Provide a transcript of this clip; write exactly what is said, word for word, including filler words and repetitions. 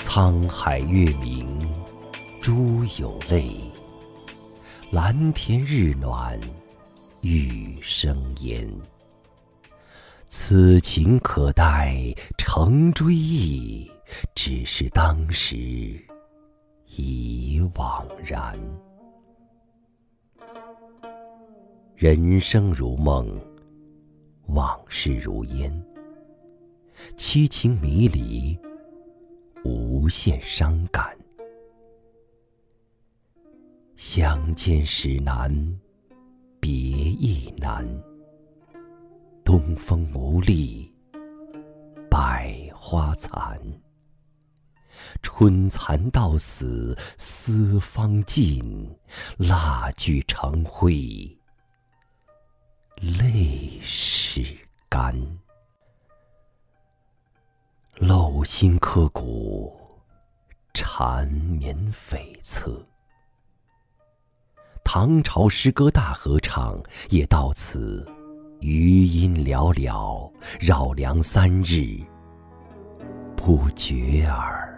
沧海月明珠有泪，蓝天日暖玉生烟。此情可待成追忆，只是当时已惘然。人生如梦，往事如烟，凄情迷离，无限伤感。相见时难，别亦难。东风无力，百花残。春蚕到死丝方尽，蜡炬成灰泪始干。漏心刻骨，缠绵悱恻。唐朝诗歌大合唱也到此余音寥寥，绕梁三日不绝耳。